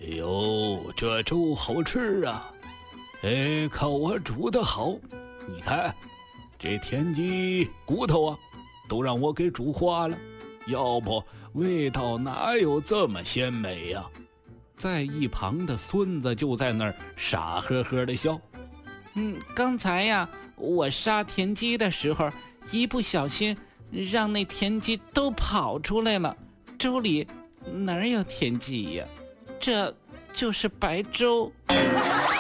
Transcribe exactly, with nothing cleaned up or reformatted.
哎呦，这粥好吃啊！哎，看我煮的好，你看，这田鸡骨头啊，都让我给煮化了，要不味道哪有这么鲜美呀？在一旁的孙子就在那儿傻呵呵的笑。 嗯，刚才呀，我杀田鸡的时候，一不小心让那田鸡都跑出来了，粥里哪有田鸡呀？这就是白粥。